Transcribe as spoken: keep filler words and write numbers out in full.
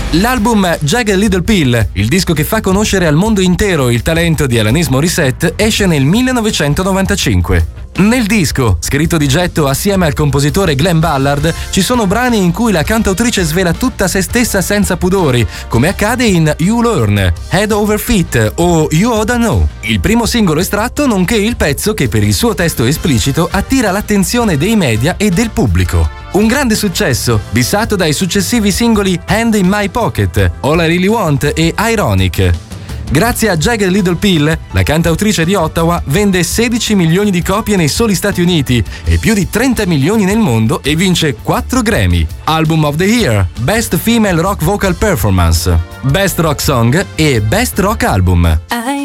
L'album Jagged Little Pill, il disco che fa conoscere al mondo intero il talento di Alanis Morissette, esce nel millenovecentonovantacinque. Nel disco, scritto di getto assieme al compositore Glenn Ballard, ci sono brani in cui la cantautrice svela tutta se stessa senza pudori, come accade in You Learn, Head Over Feet o You Oughta Know, il primo singolo estratto nonché il pezzo che per il suo testo esplicito attira l'attenzione dei media e del pubblico. Un grande successo, bissato dai successivi singoli Hand in My Pocket, All I Really Want e Ironic. Grazie a Jagged Little Pill, la cantautrice di Ottawa vende sedici milioni di copie nei soli Stati Uniti e più di trenta milioni nel mondo e vince quattro Grammy, Album of the Year, Best Female Rock Vocal Performance, Best Rock Song e Best Rock Album.